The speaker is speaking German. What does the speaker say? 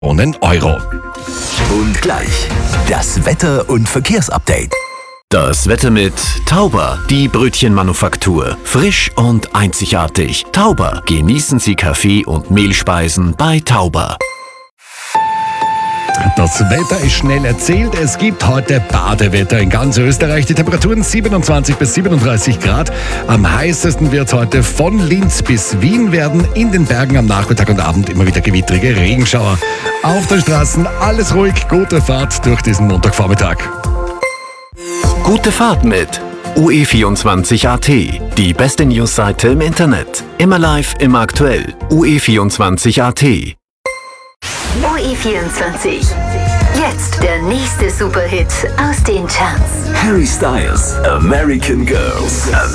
Euro. Und gleich das Wetter- und Verkehrsupdate. Das Wetter mit Tauber, die Brötchenmanufaktur. Frisch und einzigartig. Tauber, genießen Sie Kaffee und Mehlspeisen bei Tauber. Das Wetter ist schnell erzählt. Es gibt heute Badewetter in ganz Österreich. Die Temperaturen 27 bis 37 Grad. Am heißesten wird es heute von Linz bis Wien werden. In den Bergen am Nachmittag und Abend immer wieder gewittrige Regenschauer. Auf den Straßen alles ruhig. Gute Fahrt durch diesen Montagvormittag. Gute Fahrt mit UE24.at, die beste Newsseite im Internet. Immer live, immer aktuell. UE24.at. UE24. Jetzt der nächste Superhit aus den Charts. Harry Styles, American Girls.